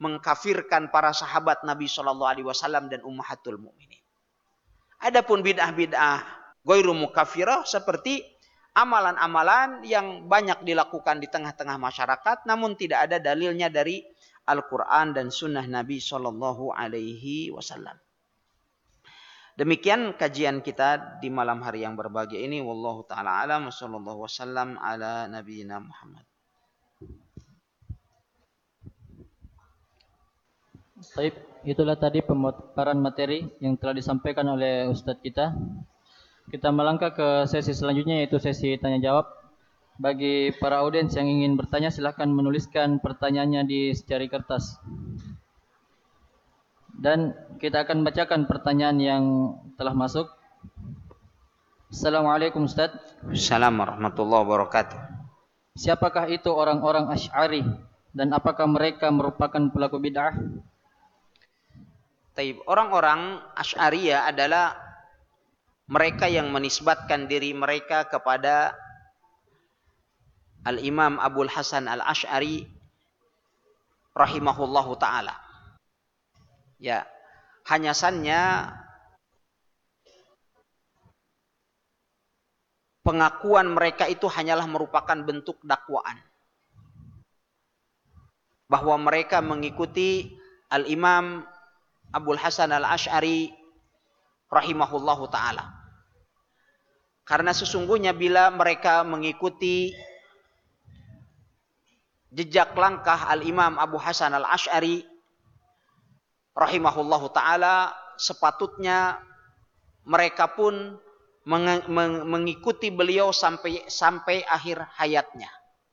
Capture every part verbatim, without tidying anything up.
mengkafirkan para sahabat Nabi shallallahu alaihi wasallam dan ummahatul mukminin. Adapun bid'ah-bid'ah ghairu mukaffirah seperti amalan-amalan yang banyak dilakukan di tengah-tengah masyarakat namun tidak ada dalilnya dari Al-Quran dan sunnah Nabi shallallahu alaihi wasallam. Demikian kajian kita di malam hari yang berbahagia ini. Wallahu ta'ala alam. Wassallallahu wasallam ala nabiyina Muhammad. Baik, itulah tadi pemaparan materi yang telah disampaikan oleh Ustadz kita. Kita melangkah ke sesi selanjutnya, yaitu sesi tanya jawab. Bagi para audiens yang ingin bertanya, silahkan menuliskan pertanyaannya di secari kertas. Dan kita akan bacakan pertanyaan yang telah masuk. Assalamualaikum Ustaz. Assalamualaikum warahmatullahi wabarakatuh. Siapakah itu orang-orang Asy'ari dan apakah mereka merupakan pelaku bid'ah? Taib. Orang-orang Asy'ariyah adalah mereka yang menisbatkan diri mereka kepada Al-Imam Abul Hasan Al-Asy'ari rahimahullahu ta'ala. Ya, hanya saja pengakuan mereka itu hanyalah merupakan bentuk dakwaan. Bahwa mereka mengikuti Al-Imam Abul Hasan Al-Asy'ari rahimahullahu ta'ala. Karena sesungguhnya bila mereka mengikuti jejak langkah Al-Imam Abu Hasan Al-Asy'ari rahimahullahu ta'ala, sepatutnya mereka pun meng meng mengikuti beliau sampai sampai akhir hayatnya.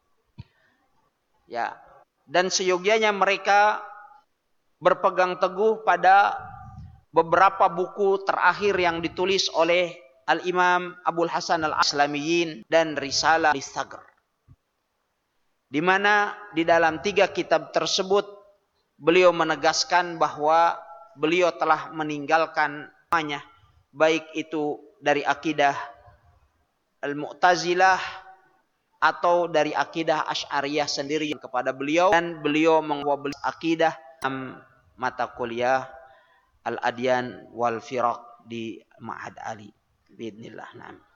Ya, dan seyogianya mereka berpegang teguh pada beberapa buku terakhir yang ditulis oleh Al-Imam Abul Hasan Al-Aslamiyin dan Risalah Al-Sagr. Di mana di dalam tiga kitab tersebut beliau menegaskan bahwa beliau telah meninggalkan namanya, baik itu dari akidah Al-Mu'tazilah atau dari akidah Asy'ariyah sendiri kepada beliau, dan beliau membawa akidah mata kuliah Al-Adyan wal Firaq di Ma'had Ali. Bismillah.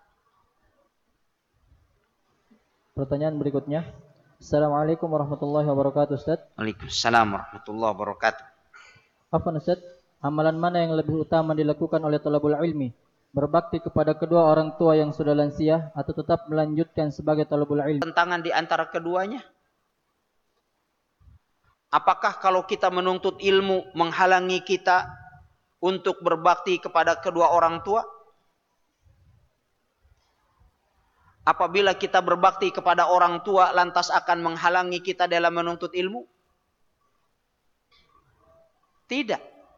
Pertanyaan berikutnya. Assalamualaikum warahmatullahi wabarakatuh Ustaz. Waalaikumsalam warahmatullahi wabarakatuh. Afwan Ustaz, amalan mana yang lebih utama dilakukan oleh thalabul ilmi? Berbakti kepada kedua orang tua yang sudah lansia atau tetap melanjutkan sebagai thalabul ilmi? Tentangan di antara keduanya. Apakah kalau kita menuntut ilmu menghalangi kita untuk berbakti kepada kedua orang tua? Apabila kita berbakti kepada orang tua lantas akan menghalangi kita dalam menuntut ilmu? Tidak.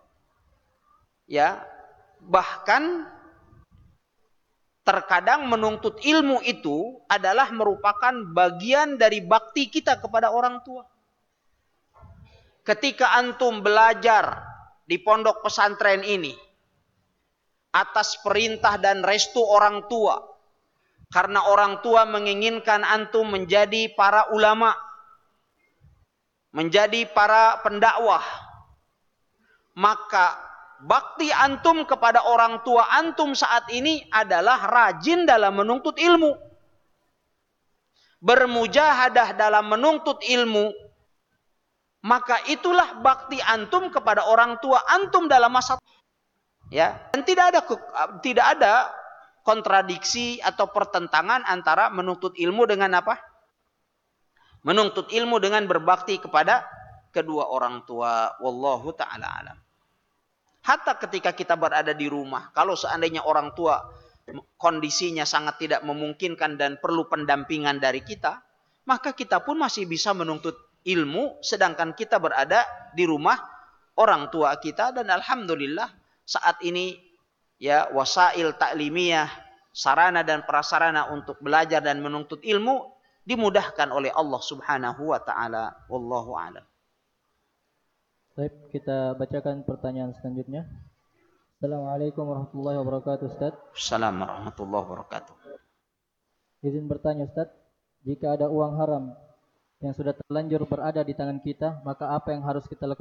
Ya, bahkan terkadang menuntut ilmu itu adalah merupakan bagian dari bakti kita kepada orang tua. Ketika antum belajar di pondok pesantren ini atas perintah dan restu orang tua, karena orang tua menginginkan antum menjadi para ulama, menjadi para pendakwah, maka bakti antum kepada orang tua antum saat ini adalah rajin dalam menuntut ilmu, bermujahadah dalam menuntut ilmu. Maka itulah bakti antum kepada orang tua antum dalam masa, ya, dan tidak ada tidak ada kontradiksi atau pertentangan antara menuntut ilmu dengan apa? Menuntut ilmu dengan berbakti kepada kedua orang tua. Wallahu ta'ala alam. Hatta ketika kita berada di rumah, kalau seandainya orang tua kondisinya sangat tidak memungkinkan dan perlu pendampingan dari kita, maka kita pun masih bisa menuntut ilmu sedangkan kita berada di rumah orang tua kita. Dan alhamdulillah saat ini, ya, wasail taklimiyah, sarana dan prasarana untuk belajar dan menuntut ilmu dimudahkan oleh Allah Subhanahu wa taala. Wallahu a'lam. Baik, kita bacakan pertanyaan selanjutnya. Assalamualaikum warahmatullahi wabarakatuh Ustaz. Assalamualaikum warahmatullahi wabarakatuh. Izin bertanya Ustaz, jika ada uang haram yang sudah terlanjur berada di tangan kita, maka apa yang harus kita lakukan?